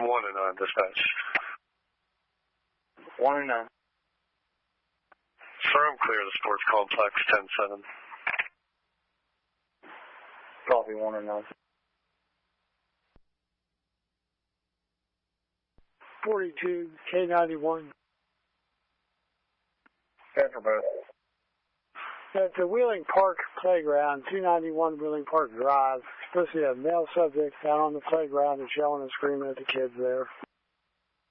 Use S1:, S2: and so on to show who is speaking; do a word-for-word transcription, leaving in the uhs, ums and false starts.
S1: one and nine, dispatch.
S2: One and nine.
S1: Firm clear the sports complex, ten seven.
S2: Copy, one and nine.
S3: forty-two, K ninety-one.
S2: ten for both.
S3: At the Wheeling Park Playground, two ninety-one Wheeling Park Drive, supposed to be a male subject down on the playground and yelling and screaming at the kids there.